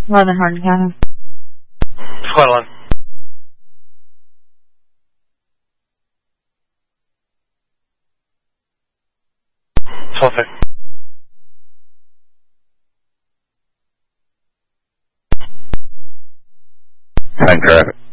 11 Hardin County. Squad 11. Perfect. High traffic.